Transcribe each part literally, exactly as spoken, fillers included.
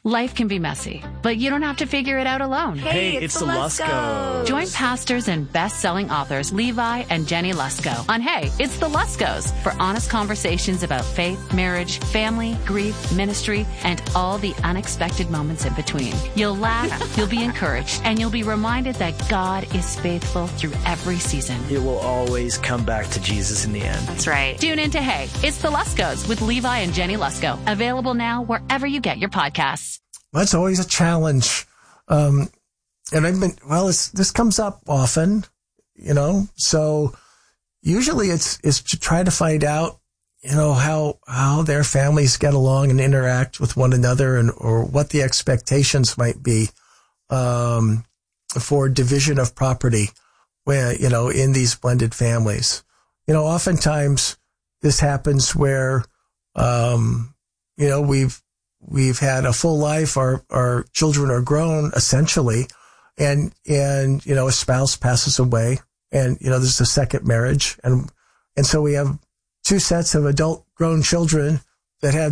Life can be messy, but you don't have to figure it out alone. Hey, Hey, it's, it's the the Luskos. Join pastors and best-selling authors Levi and Jenny Lusko on Hey, It's the Luskos for honest conversations about faith, marriage, family, grief, ministry, and all the unexpected moments in between. You'll laugh, you'll be encouraged, and you'll be reminded that God is faithful through every season. It will always come back to Jesus in the end. That's right. Tune in to Hey, It's the Luskos with Levi and Jenny Lusko. Available now wherever you get your podcasts. That's always a challenge. Um, and I've been, well, it's, this comes up often, you know, so usually it's, it's to try to find out, you know, how, how their families get along and interact with one another, and, or what the expectations might be, um, for division of property where, you know, in these blended families. You know, oftentimes this happens where, um, you know, we've, We've had a full life. Our, our children are grown essentially. And, and, you know, a spouse passes away, and, you know, there's a second marriage. And, and so we have two sets of adult grown children that have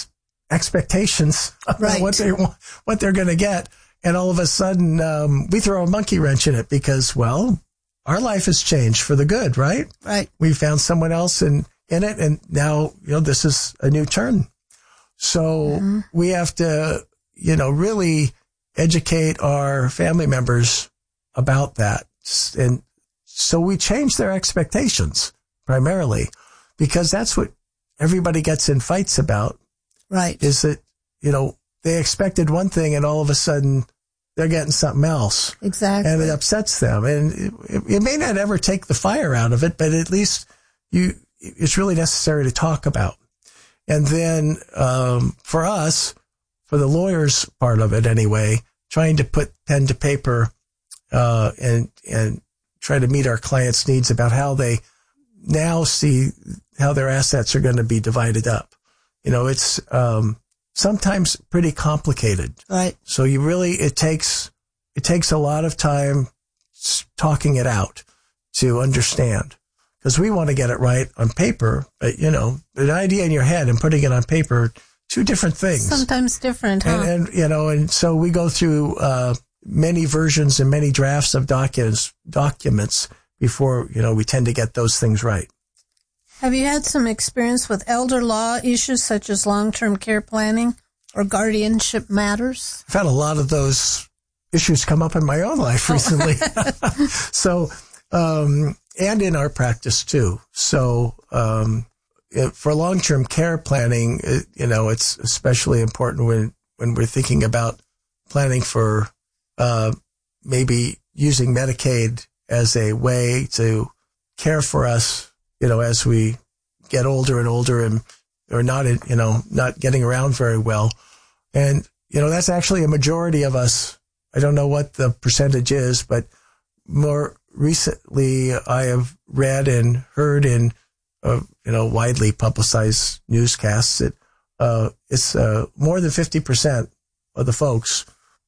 expectations about Right. what they want, what they're going to get. And all of a sudden, um, we throw a monkey wrench in it because, well, our life has changed for the good, right? Right. We found someone else in, in it. And now, you know, this is a new turn. So mm-hmm. we have to, you know, really educate our family members about that. And so we change their expectations primarily, because that's what everybody gets in fights about. Right. Is that, you know, they expected one thing and all of a sudden they're getting something else. Exactly. And it upsets them. And it, it may not ever take the fire out of it, but at least you, it's really necessary to talk about. And then, um, for us, for the lawyers part of it anyway, trying to put pen to paper, uh, and, and try to meet our clients' needs about how they now see how their assets are going to be divided up. You know, it's, um, sometimes pretty complicated. Right. So you really, it takes, it takes a lot of time talking it out to understand. Because we want to get it right on paper, but, you know, an idea in your head and putting it on paper, two different things. Sometimes different, huh? And, and you know, and so we go through uh many versions and many drafts of documents documents before, you know, we tend to get those things right. Have you had some experience with elder law issues such as long-term care planning or guardianship matters? I've had a lot of those issues come up in my own life recently. Oh. So, um, and in our practice too. So, um, it, for long-term care planning, it, you know, it's especially important when, when we're thinking about planning for, uh, maybe using Medicaid as a way to care for us, you know, as we get older and older and are not, you know, not getting around very well. And, you know, that's actually a majority of us. I don't know what the percentage is, but more recently, I have read and heard in, uh, you know, widely publicized newscasts that uh, it's uh, more than fifty percent of the folks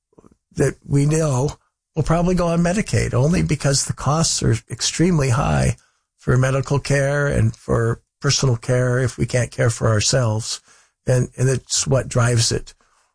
that we know will probably go on Medicaid, only because the costs are extremely high for medical care and for personal care if we can't care for ourselves. And, and it's what drives it.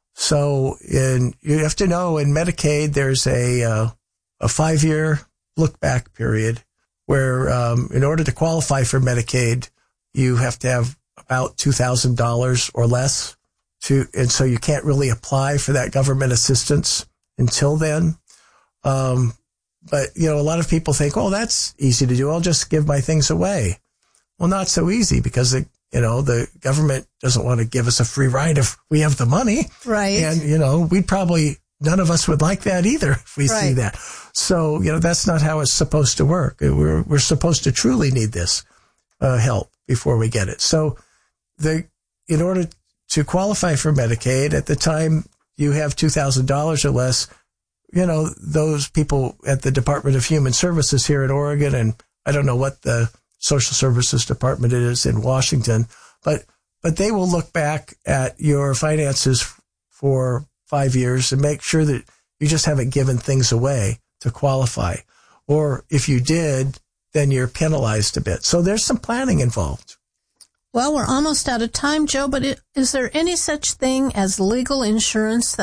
So in, you have to know in Medicaid, there's a, uh, a five-year look back period where, um, in order to qualify for Medicaid, you have to have about two thousand dollars or less to, and so you can't really apply for that government assistance until then. Um, but you know, a lot of people think, oh, that's easy to do. I'll just give my things away. Well, not so easy, because the, you know, the government doesn't want to give us a free ride if we have the money. Right. And, you know, we'd probably, none of us would like that either if we right. see that. So, you know, that's not how it's supposed to work. We're, we're supposed to truly need this, uh, help before we get it. So the, in order to qualify for Medicaid, at the time you have two thousand dollars or less, you know, those people at the Department of Human Services here in Oregon, and I don't know what the Social Services Department is in Washington, but, but they will look back at your finances for five years and make sure that you just haven't given things away to qualify. Or if you did, then you're penalized a bit. So there's some planning involved. Well, we're almost out of time, Joe, but it, is there any such thing as legal insurance that